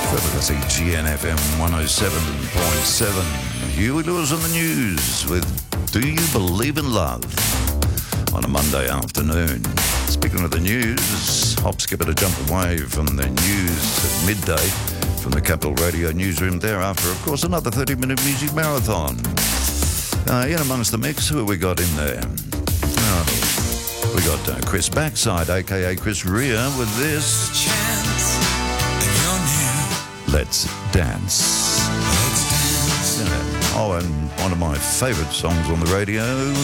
Frequency GNFM 107.7. Huey Lewis on the news with Do You Believe in Love on a Monday afternoon. Speaking of the news, hop, skip, and a jump away from the news at midday from the Capital Radio newsroom. Thereafter, of course, another 30-minute music marathon. In amongst the mix, who have we got in there? We got Chris Backside, a.k.a. Chris Rea, with this. Let's Dance. Yeah. Oh, and one of my favourite songs on the radio.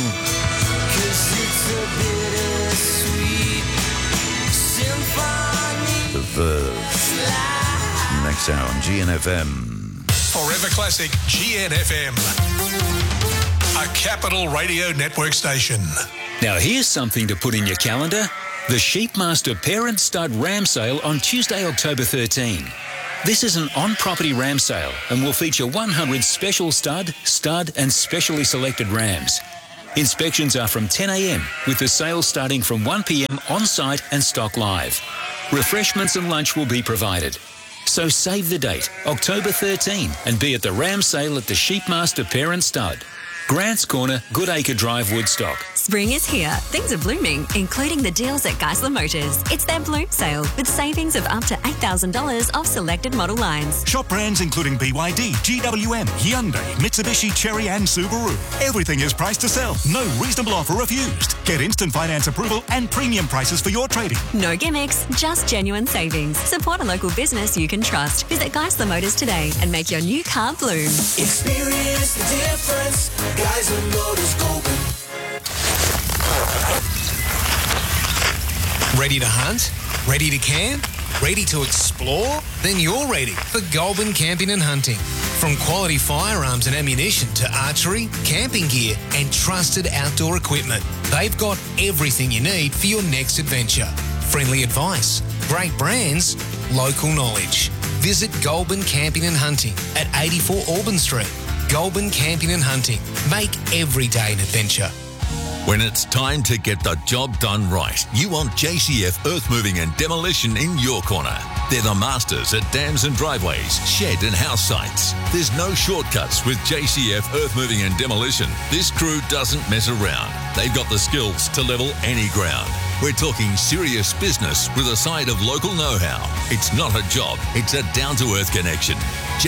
The Verve. Next hour on GNFM. Forever Classic GNFM. A Capital Radio Network station. Now here's something to put in your calendar. The Sheepmaster Parent Stud Ram Sale on Tuesday, October 13. This is an on-property ram sale and will feature 100 special stud, and specially selected rams. Inspections are from 10 a.m, with the sale starting from 1 p.m. on-site and stock live. Refreshments and lunch will be provided. So save the date, October 13, and be at the ram sale at the Sheepmaster Parent Stud. Grants Corner, Goodacre Drive, Woodstock. Spring is here. Things are blooming, including the deals at Geisler Motors. It's their Bloom Sale with savings of up to $8,000 off selected model lines. Shop brands including BYD, GWM, Hyundai, Mitsubishi, Chery and Subaru. Everything is priced to sell. No reasonable offer refused. Get instant finance approval and premium prices for your trading. No gimmicks, just genuine savings. Support a local business you can trust. Visit Geisler Motors today and make your new car bloom. Experience the difference. Geisler Motors Goulburn. Ready to hunt? Ready to camp? Ready to explore? Then you're ready for Goulburn Camping and Hunting. From quality firearms and ammunition to archery, camping gear and trusted outdoor equipment, they've got everything you need for your next adventure. Friendly advice, great brands, local knowledge. Visit Goulburn Camping and Hunting at 84 Auburn Street. Goulburn Camping and Hunting. Make every day an adventure. When it's time to get the job done right, you want JCF Earth Moving and Demolition in your corner. They're the masters at dams and driveways, shed and house sites. There's no shortcuts with JCF Earth Moving and Demolition. This crew doesn't mess around. They've got the skills to level any ground. We're talking serious business with a side of local know-how. It's not a job, it's a down-to-earth connection.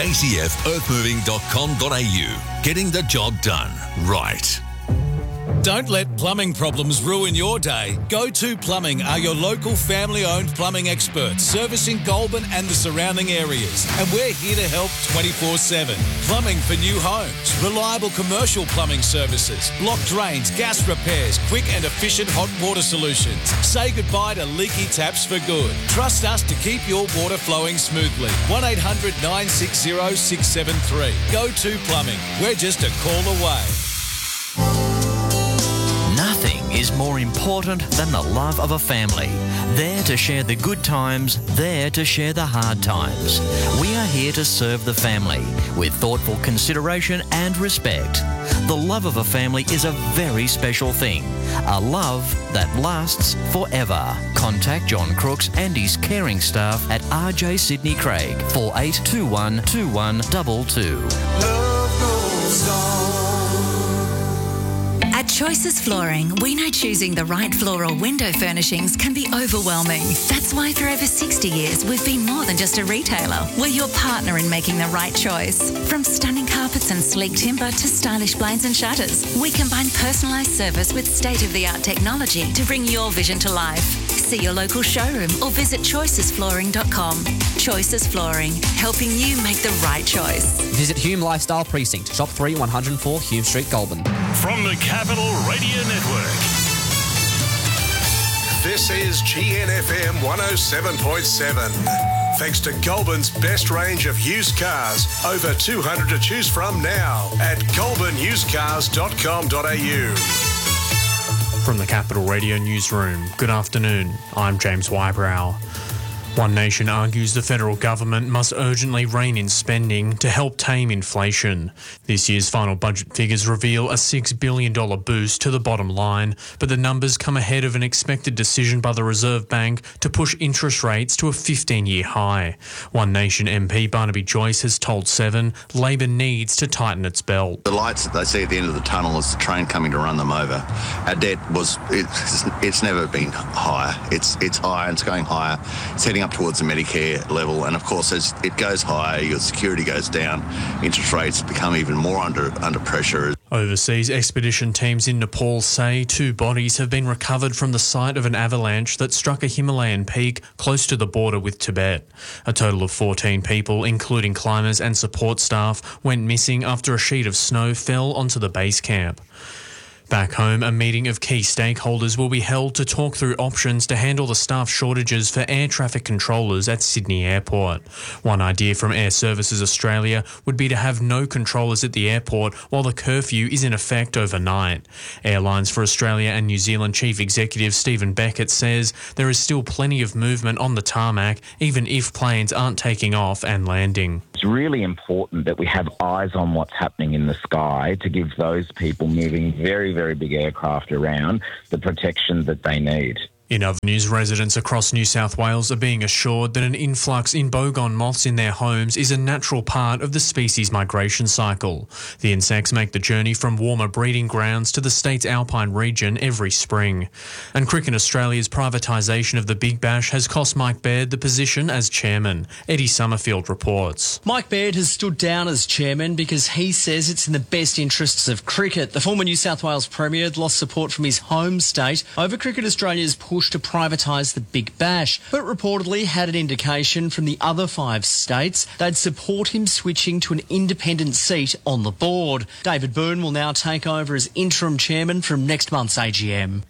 jcfearthmoving.com.au. Getting the job done right. Don't let plumbing problems ruin your day. Go-To Plumbing are your local family-owned plumbing experts, servicing Goulburn and the surrounding areas. And we're here to help 24/7. Plumbing for new homes, reliable commercial plumbing services, block drains, gas repairs, quick and efficient hot water solutions. Say goodbye to leaky taps for good. Trust us to keep your water flowing smoothly. 1-800-960-673. Go-To Plumbing. We're just a call away. Nothing is more important than the love of a family. There to share the good times, there to share the hard times. We are here to serve the family with thoughtful consideration and respect. The love of a family is a very special thing. A love that lasts forever. Contact John Crooks and his caring staff at RJ Sydney Craig, 4821 2122. Love goes on. At Choices Flooring, we know choosing the right floor or window furnishings can be overwhelming. That's why for over 60 years, we've been more than just a retailer. We're your partner in making the right choice. From stunning carpets and sleek timber to stylish blinds and shutters, we combine personalised service with state-of-the-art technology to bring your vision to life. See your local showroom or visit choicesflooring.com. Choices Flooring, helping you make the right choice. Visit Hume Lifestyle Precinct, Shop 3, 104 Hume Street, Goulburn. From the Capital Radio Network. This is GNFM 107.7. Thanks to Goulburn's best range of used cars, over 200 to choose from now at goulburnusedcars.com.au. From the Capital Radio newsroom, good afternoon. I'm James Wybrow. One Nation argues the federal government must urgently rein in spending to help tame inflation. This year's final budget figures reveal a $6 billion boost to the bottom line, but the numbers come ahead of an expected decision by the Reserve Bank to push interest rates to a 15-year high. One Nation MP Barnaby Joyce has told Seven Labor needs to tighten its belt. The lights that they see at the end of the tunnel is the train coming to run them over. Our debt it's never been higher. It's higher and it's going higher. It's heading up towards the Medicare level, and of course as it goes higher, your security goes down, interest rates become even more under pressure. Overseas expedition teams in Nepal say 2 bodies have been recovered from the site of an avalanche that struck a Himalayan peak close to the border with Tibet. A total of 14 people, including climbers and support staff, went missing after a sheet of snow fell onto the base camp. Back home, a meeting of key stakeholders will be held to talk through options to handle the staff shortages for air traffic controllers at Sydney Airport. One idea from Air Services Australia would be to have no controllers at the airport while the curfew is in effect overnight. Airlines for Australia and New Zealand Chief Executive Stephen Beckett says there is still plenty of movement on the tarmac, even if planes aren't taking off and landing. It's really important that we have eyes on what's happening in the sky to give those people moving very, very big aircraft around the protection that they need. In other news, residents across New South Wales are being assured that an influx in boggon moths in their homes is a natural part of the species migration cycle. The insects make the journey from warmer breeding grounds to the state's alpine region every spring. And Cricket Australia's privatisation of the Big Bash has cost Mike Baird the position as chairman. Eddie Summerfield reports. Mike Baird has stood down as chairman because he says it's in the best interests of cricket. The former New South Wales Premier lost support from his home state over Cricket Australia's push to privatise the Big Bash, but reportedly had an indication from the other 5 states they'd support him switching to an independent seat on the board. David Byrne will now take over as interim chairman from next month's AGM.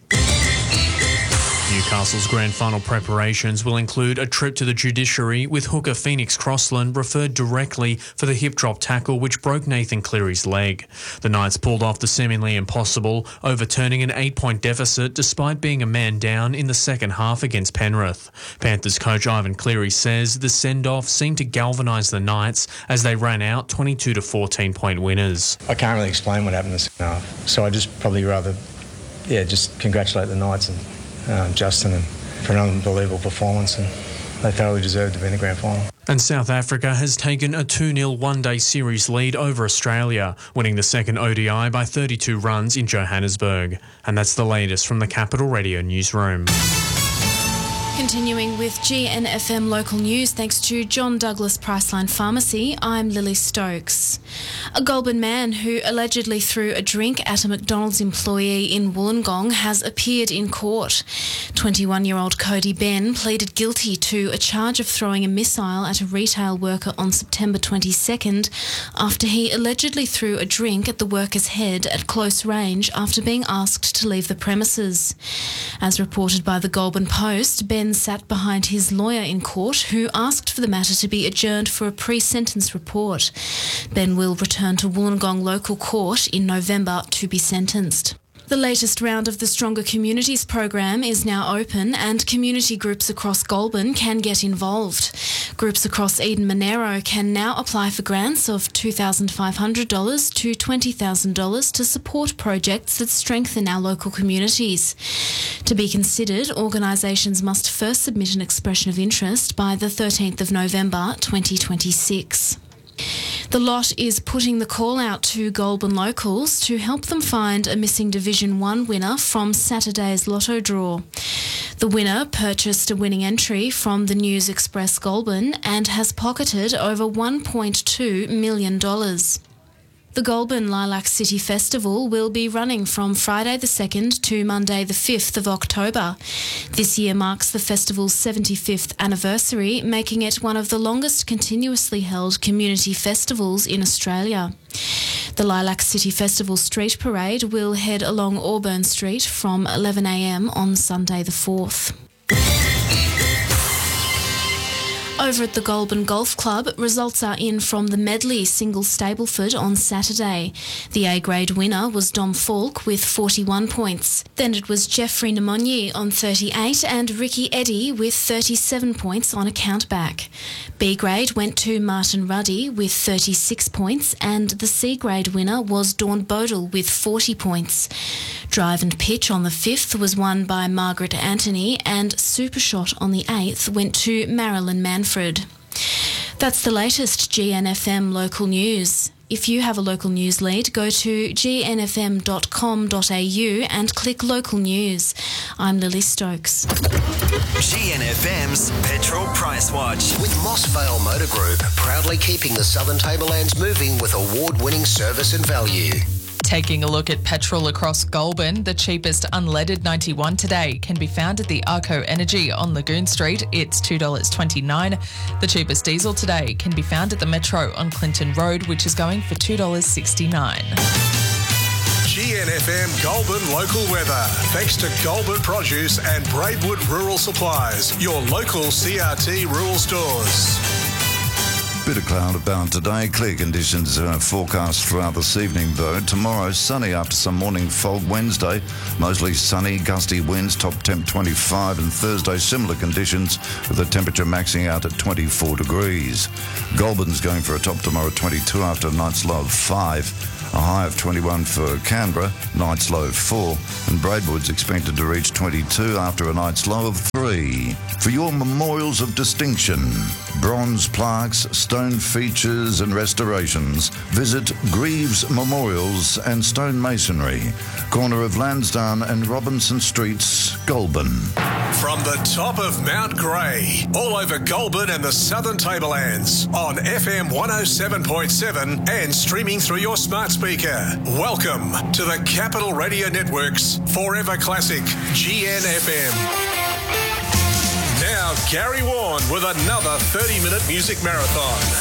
Newcastle's grand final preparations will include a trip to the judiciary with hooker Phoenix Crossland referred directly for the hip drop tackle which broke Nathan Cleary's leg. The Knights pulled off the seemingly impossible, overturning an 8-point deficit despite being a man down in the second half against Penrith. Panthers coach Ivan Cleary says the send-off seemed to galvanise the Knights as they ran out 22 to 14-point winners. I can't really explain what happened in the second half, so I just probably rather, just congratulate the Knights and Justin and for an unbelievable performance, and they thoroughly deserved to be in the grand final. And South Africa has taken a 2-0 one-day series lead over Australia, winning the second ODI by 32 runs in Johannesburg. And that's the latest from the Capital Radio newsroom. Continuing with GNFM local news, thanks to John Douglas Priceline Pharmacy, I'm Lily Stokes. A Goulburn man who allegedly threw a drink at a McDonald's employee in Wollongong has appeared in court. 21-year-old Cody Ben pleaded guilty to a charge of throwing a missile at a retail worker on September 22nd after he allegedly threw a drink at the worker's head at close range after being asked to leave the premises. As reported by the Goulburn Post, Ben sat behind his lawyer in court, who asked for the matter to be adjourned for a pre-sentence report. Ben will return to Wollongong Local Court in November to be sentenced. The latest round of the Stronger Communities program is now open and community groups across Goulburn can get involved. Groups across Eden Monaro can now apply for grants of $2,500 to $20,000 to support projects that strengthen our local communities. To be considered, organisations must first submit an expression of interest by the 13th of November 2026. The lot is putting the call out to Goulburn locals to help them find a missing Division 1 winner from Saturday's lotto draw. The winner purchased a winning entry from the News Express Goulburn and has pocketed over $1.2 million. The Goulburn Lilac City Festival will be running from Friday the 2nd to Monday the 5th of October. This year marks the festival's 75th anniversary, making it one of the longest continuously held community festivals in Australia. The Lilac City Festival Street Parade will head along Auburn Street from 11 a.m. on Sunday the 4th. Over at the Goulburn Golf Club, results are in from the Medley Single Stableford on Saturday. The A-grade winner was Dom Falk with 41 points. Then it was Jeffrey Nemonyi on 38 and Ricky Eddy with 37 points on a countback. B-grade went to Martin Ruddy with 36 points and the C-grade winner was Dawn Bodle with 40 points. Drive and pitch on the 5th was won by Margaret Anthony and Supershot on the 8th went to Marilyn Manfred. That's the latest GNFM local news. If you have a local news lead, go to gnfm.com.au and click local news. I'm Lily Stokes. GNFM's Petrol Price Watch. With Mossvale Motor Group, proudly keeping the Southern Tablelands moving with award-winning service and value. Taking a look at petrol across Goulburn, the cheapest unleaded 91 today can be found at the Arco Energy on Lagoon Street. It's $2.29. The cheapest diesel today can be found at the Metro on Clinton Road, which is going for $2.69. GNFM Goulburn local weather. Thanks to Goulburn Produce and Braidwood Rural Supplies, your local CRT rural stores. Bit of cloud about today. Clear conditions forecast throughout this evening, though. Tomorrow, sunny after some morning fog. Wednesday, mostly sunny, gusty winds, top temp 25. And Thursday, similar conditions with the temperature maxing out at 24 degrees. Goulburn's going for a top tomorrow, 22 after a night's low of 5. A high of 21 for Canberra, night's low of 4. And Braidwood's expected to reach 22 after a night's low of 3. For your memorials of distinction, bronze plaques, stone features and restorations, visit Greaves Memorials and Stone Masonry, corner of Lansdowne and Robinson Streets, Goulburn. From the top of Mount Grey, all over Goulburn and the Southern Tablelands, on FM 107.7 and streaming through your smart speaker. Welcome to the Capital Radio Network's Forever Classic, GNFM. Now, Gary Warren with another 30-minute music marathon.